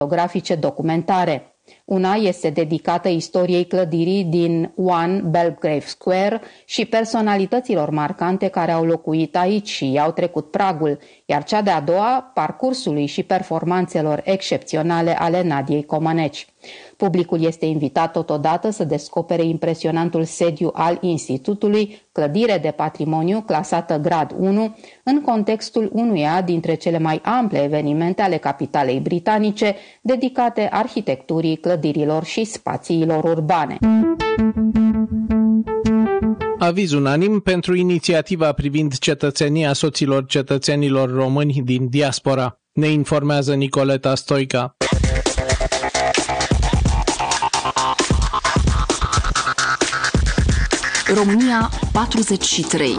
fotografice documentare. Una este dedicată istoriei clădirii din One Belgrave Square și personalităților marcante care au locuit aici și i-au trecut pragul, iar cea de-a doua, parcursului și performanțelor excepționale ale Nadiei Comăneci. Publicul este invitat totodată să descopere impresionantul sediu al Institutului, clădire de patrimoniu clasată grad 1, în contextul unuia dintre cele mai ample evenimente ale capitalei britanice, dedicate arhitecturii, clădirilor și spațiilor urbane. Aviz unanim pentru inițiativa privind cetățenia soților cetățenilor români din diaspora. Ne informează Nicoleta Stoica. România 43.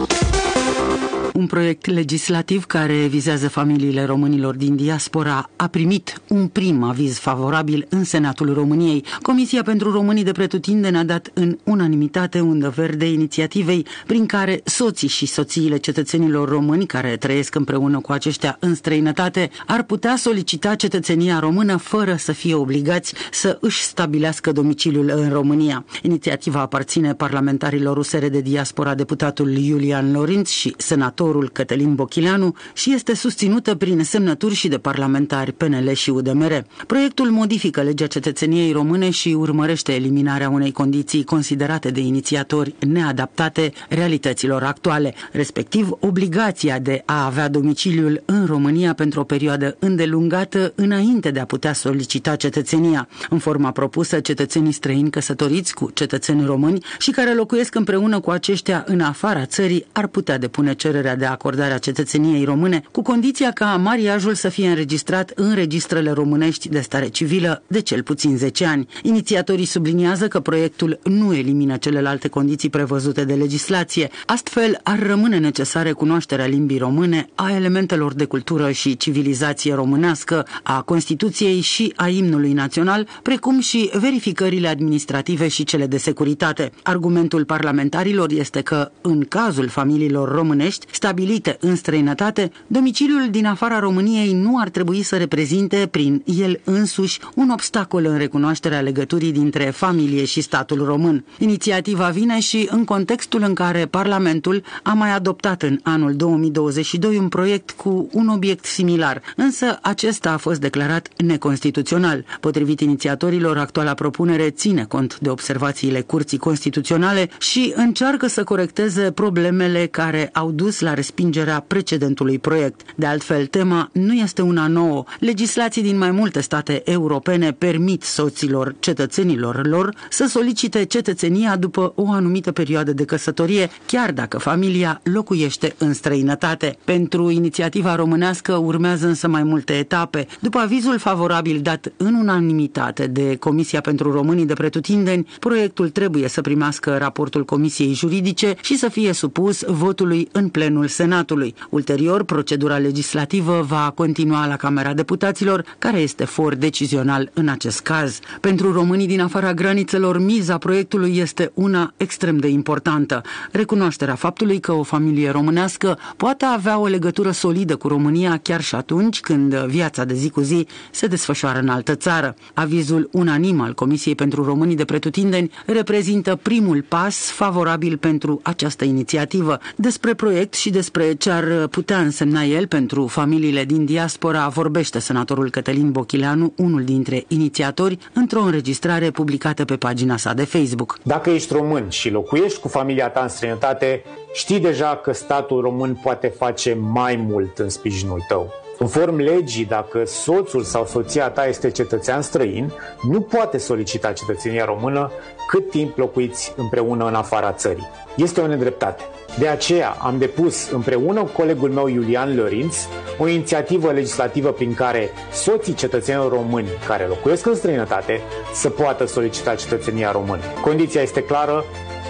Un proiect legislativ care vizează familiile românilor din diaspora a primit un prim aviz favorabil în Senatul României. Comisia pentru Românii de Pretutindeni a dat în unanimitate undă verde inițiativei prin care soții și soțiile cetățenilor români care trăiesc împreună cu aceștia în străinătate ar putea solicita cetățenia română fără să fie obligați să își stabilească domiciliul în România. Inițiativa aparține parlamentarilor USR de diaspora, deputatul Iulian Lorinț și senatorul Cătălin Bochileanu și este susținută prin semnături și de parlamentari PNL și UDMR. Proiectul modifică legea cetățeniei române și urmărește eliminarea unei condiții considerate de inițiatori neadaptate realităților actuale, respectiv obligația de a avea domiciliul în România pentru o perioadă îndelungată înainte de a putea solicita cetățenia. În forma propusă, cetățenii străini căsătoriți cu cetățeni români și care locuiesc împreună cu aceștia în afara țării ar putea depune cererea de acordare a cetățeniei române, cu condiția ca mariajul să fie înregistrat în registrele românești de stare civilă de cel puțin 10 ani. Inițiatorii subliniază că proiectul nu elimină celelalte condiții prevăzute de legislație. Astfel, ar rămâne necesară cunoașterea limbii române, a elementelor de cultură și civilizație românească, a Constituției și a imnului național, precum și verificările administrative și cele de securitate. Argumentul parlamentarilor este că, în cazul familiilor românești stabilite în străinătate, domiciliul din afara României nu ar trebui să reprezinte prin el însuși un obstacol în recunoașterea legăturii dintre familie și statul român. Inițiativa vine și în contextul în care Parlamentul a mai adoptat în anul 2022 un proiect cu un obiect similar, însă acesta a fost declarat neconstituțional. Potrivit inițiatorilor, actuala propunere ține cont de observațiile Curții Constituționale și încearcă să corecteze problemele care au dus la respingerea precedentului proiect. De altfel, tema nu este una nouă. Legislații din mai multe state europene permit soților cetățenilor lor să solicite cetățenia după o anumită perioadă de căsătorie, chiar dacă familia locuiește în străinătate. Pentru inițiativa românească urmează însă mai multe etape. După avizul favorabil dat în unanimitate de Comisia pentru Românii de Pretutindeni, proiectul trebuie să primească raportul Comisiei Juridice și să fie supus votului în plenul Senatului. Ulterior, procedura legislativă va continua la Camera Deputaților, care este for decizional în acest caz. Pentru românii din afara granițelor, miza proiectului este una extrem de importantă. Recunoașterea faptului că o familie românească poate avea o legătură solidă cu România chiar și atunci când viața de zi cu zi se desfășoară în altă țară. Avizul unanim al Comisiei pentru Românii de Pretutindeni reprezintă primul pas favorabil pentru această inițiativă. Despre proiect și despre ce ar putea însemna el pentru familiile din diaspora vorbește senatorul Cătălin Bochileanu, unul dintre inițiatori, într-o înregistrare publicată pe pagina sa de Facebook. Dacă ești român și locuiești cu familia ta în străinătate, știi deja că statul român poate face mai mult în sprijinul tău. Conform legii, dacă soțul sau soția ta este cetățean străin, nu poate solicita cetățenia română cât timp locuiți împreună în afara țării. Este o nedreptate. De aceea am depus împreună cu colegul meu Iulian Lorinț o inițiativă legislativă prin care soții cetățenilor români care locuiesc în străinătate să poată solicita cetățenia română. Condiția este clară,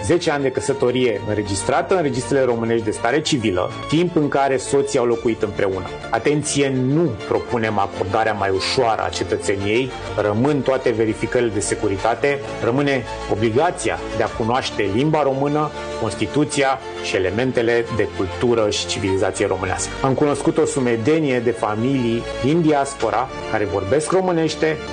10 ani de căsătorie înregistrată în registrele românești de stare civilă, timp în care soții au locuit împreună. Atenție, nu propunem acordarea mai ușoară a cetățeniei, rămân toate verificările de securitate, rămâne obligația de a cunoaște limba română, Constituția și elementele de cultură și civilizație românească. Am cunoscut o sumedenie de familii din diaspora care vorbesc românește,